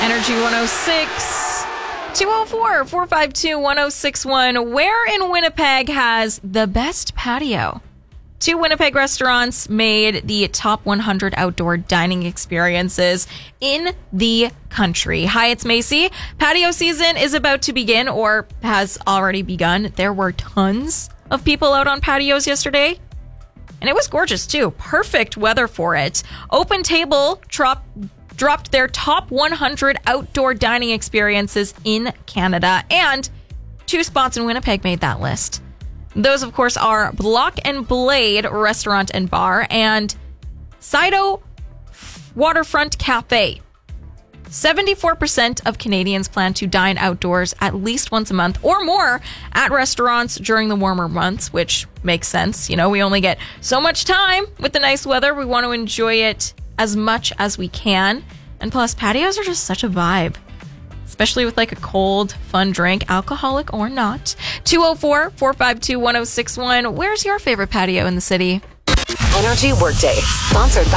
Energy 106. 204-452-1061. Where in Winnipeg has the best patio? 2 Winnipeg restaurants made the top 100 outdoor dining experiences in the country. Hi, it's Macy. Patio season is about to begin or has already begun. There were tons of people out on patios yesterday. And it was gorgeous too. Perfect weather for it. Open Table dropped their top 100 outdoor dining experiences in Canada. And 2 spots in Winnipeg made that list. Those, of course, are Block and Blade Restaurant and Bar and Sido Waterfront Cafe. 74% of Canadians plan to dine outdoors at least once a month or more at restaurants during the warmer months, which makes sense. You know, we only get so much time with the nice weather. We want to enjoy it as much as we can. And plus, patios are just such a vibe. Especially with like a cold, fun drink, alcoholic or not. 204-452-1061. Where's your favorite patio in the city? Energy Workday, sponsored by